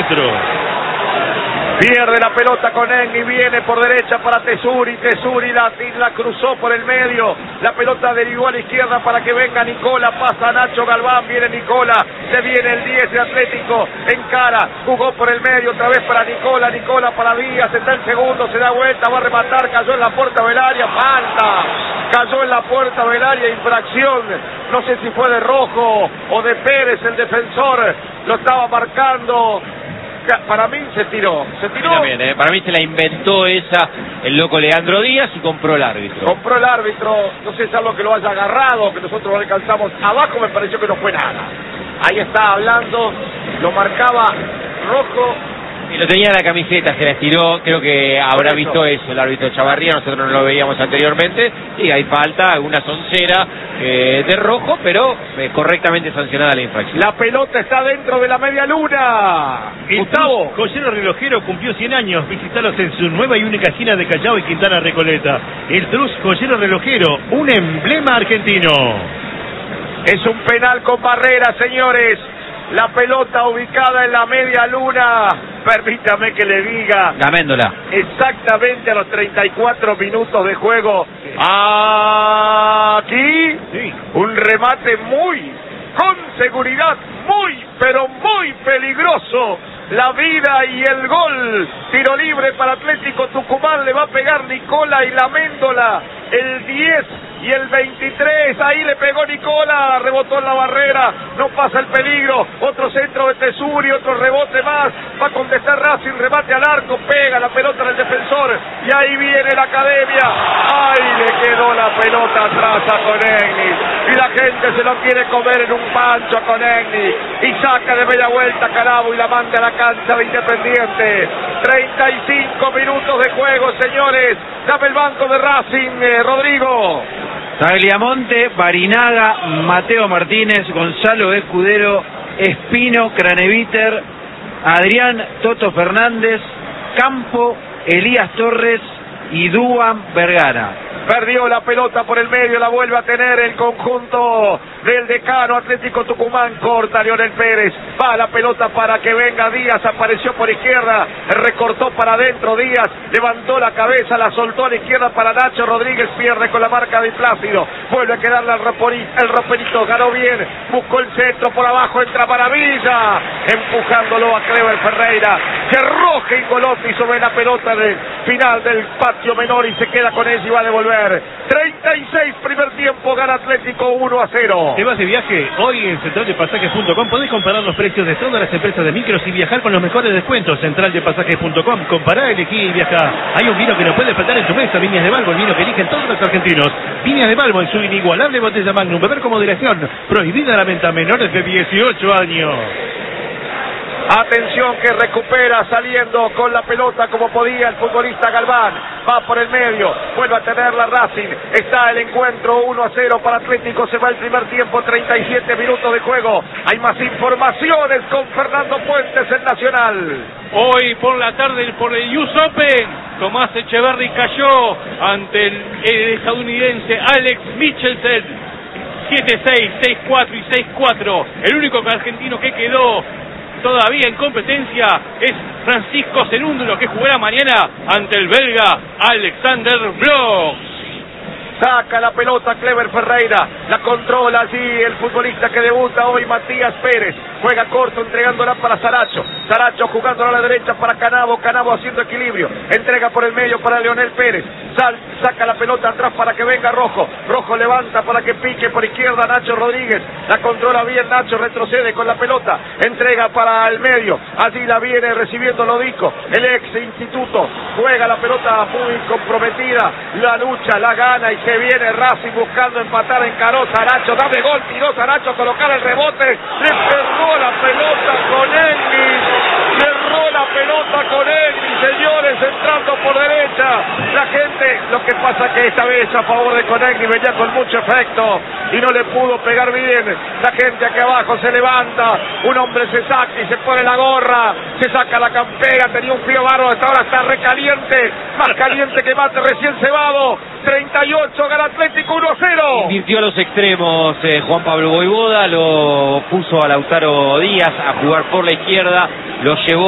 árbitro. Pierde la pelota con Egni, viene por derecha para Tesuri, Tesuri la cruzó por el medio, la pelota derivó a la izquierda para que venga Nicola, pasa Nacho Galván, viene Nicola, se viene el 10 de Atlético, encara, jugó por el medio, otra vez para Nicola, Nicola para Díaz, está el segundo, se da vuelta, va a rematar, cayó en la puerta del área, falta, cayó en la puerta del área, infracción, no sé si fue de Rojo o de Pérez, el defensor, lo estaba marcando. Para mí se tiró. También, para mí se la inventó esa el loco Leandro Díaz y compró el árbitro. Compró el árbitro, no sé si es algo que lo haya agarrado, que nosotros lo alcanzamos abajo, me pareció que no fue nada. Ahí está hablando, lo marcaba Rojo. Y lo tenía en la camiseta, se la estiró, creo que habrá visto eso el árbitro Chavarría, nosotros no lo veíamos anteriormente, y hay falta, una soncera de Rojo, pero correctamente sancionada la infracción. La pelota está dentro de la media luna. Gustavo. Joyero Relojero cumplió 100 años, visitalos en su nueva y única esquina de Callao y Quintana Recoleta. El Trus Joyero Relojero, un emblema argentino. Es un penal con barrera, señores. La pelota ubicada en la media luna, permítame que le diga, Gaméndola. Exactamente a los 34 minutos de juego. Aquí, sí. Un remate con seguridad, pero muy peligroso. La vida y el gol. Tiro libre para Atlético Tucumán, le va a pegar Nicola y la Méndola. El 10 y el 23, ahí le pegó Nicola, rebotó en la barrera, no pasa el peligro, otro centro de Tesuri, otro rebote más, va a contestar Racing, remate al arco, pega la pelota del defensor, y ahí viene la Academia, ahí le quedó la pelota atrás a Conegni, y la gente se lo quiere comer en un pancho a Conegni, y saca de media vuelta Canavo y la manda a la cancha de Independiente. 35 minutos de juego, señores, dame el banco de Racing, Rodrigo. Tagliamonte, Barinaga, Mateo Martínez, Gonzalo Escudero, Espino, Craneviter, Adrián Toto Fernández, Campo, Elías Torres y Duan Vergara. Perdió la pelota por el medio, la vuelve a tener el conjunto del Decano Atlético Tucumán, corta Leonel Pérez, va la pelota para que venga Díaz, apareció por izquierda, recortó para adentro Díaz, levantó la cabeza, la soltó a la izquierda para Nacho Rodríguez, pierde con la marca de Plácido, vuelve a quedarle el Roperito, ganó bien, buscó el centro por abajo, entra Maravilla, empujándolo a Clever Ferreira, que Roja y Golotti sobre la pelota del final del patio menor y se queda con ella y va a devolver. 36 primer tiempo, gana Atlético 1-0. ¿Te vas de viaje? Hoy en centraldepasajes.com podés comparar los precios de todas las empresas de micros y viajar con los mejores descuentos. Centraldepasajes.com, compará, elegí y viajá. Hay un vino que no puede faltar en tu mesa, Viñas de Balbo, el vino que eligen todos los argentinos. Viñas de Balbo en su inigualable botella Magnum, beber con moderación, prohibida la venta a menores de 18 años. Atención que recupera saliendo con la pelota como podía el futbolista Galván, va por el medio, vuelve a tener la Racing, está el encuentro 1-0 para Atlético, se va el primer tiempo, 37 minutos de juego, hay más informaciones con Fernando Puentes en Nacional. Hoy por la tarde por el US Open, Tomás Echeverry cayó ante el estadounidense Alex Michelsen, 7-6, 6-4 y 6-4, el único argentino que quedó todavía en competencia es Francisco Cenúndulo, que jugará mañana ante el belga Alexander Bloch. Saca la pelota Clever Ferreira, la controla allí el futbolista que debuta hoy, Matías Pérez, juega corto entregándola para Saracho, Saracho jugándola a la derecha para Canavo, Canavo haciendo equilibrio, entrega por el medio para Leonel Pérez, saca la pelota atrás para que venga Rojo, Rojo levanta para que pique por izquierda Nacho Rodríguez, la controla bien Nacho, retrocede con la pelota, entrega para el medio, allí la viene recibiendo Lodico, el ex instituto, juega la pelota muy comprometida, la lucha, la gana y se viene Racing buscando empatar, encaró Saracho, dame gol, tiró Saracho a colocar el rebote, le pegó la pelota con Egni, cerró la pelota con Egni, señores, entrando por derecha, la gente, lo que pasa que esta vez a favor de Conegni venía con mucho efecto y no le pudo pegar bien, la gente aquí abajo se levanta, un hombre se saca y se pone la gorra, se saca la campera, tenía un frío bárbaro, hasta ahora está recaliente, más caliente que mate recién cebado, 38, gana Atlético 1-0. Invirtió a los extremos Juan Pablo Voivoda, lo puso a Lautaro Díaz a jugar por la izquierda, lo llevó